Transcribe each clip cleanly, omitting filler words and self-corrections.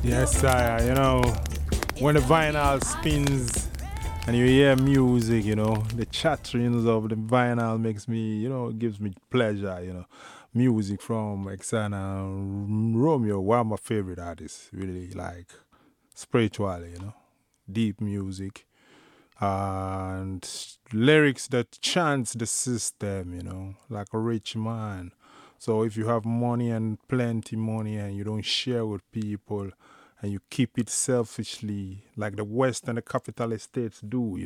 Yes, sire. When the vinyl spins and you hear music, the chatterings of the vinyl makes me, gives me pleasure. Music from Xana Romeo, one of my favorite artists, really like spiritually, deep music and lyrics that chants the system, like a rich man. So if you have money and plenty money and you don't share with people and you keep it selfishly, like the West and the capitalist states do,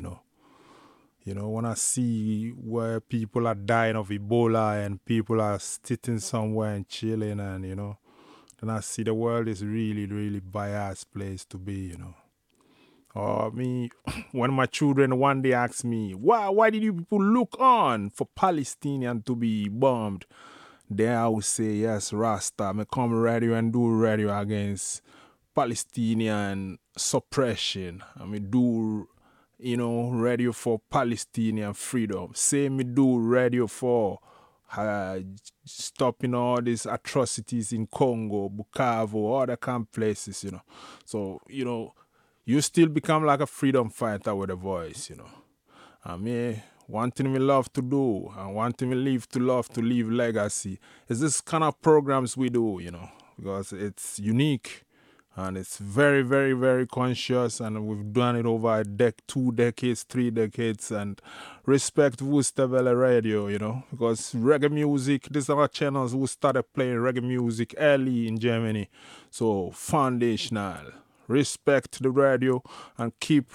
when I see where people are dying of Ebola and people are sitting somewhere and chilling and, then I see the world is really, really biased place to be. Or me, when my children one day ask me, why did you people look on for Palestinian to be bombed? Then I will say, yes, Rasta, me come radio and do radio against Palestinian suppression. I mean, do, radio for Palestinian freedom. Say me do radio for uh, stopping all these atrocities in Congo, Bukavu, other kind of places. So, you still become like a freedom fighter with a voice. I mean, one thing we love to do and one thing we live to love to leave legacy is this kind of programs we do, because it's unique and it's very, very, very conscious and we've done it over 2 decades, 3 decades and respect Wustavele Radio, because reggae music, these are channels who started playing reggae music early in Germany. So foundational. Respect the radio and keep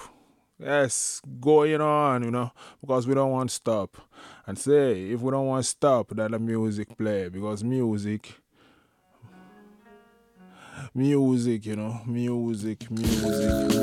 going on, because we don't want to stop. And say, if we don't want to stop, then the music play, because music, music.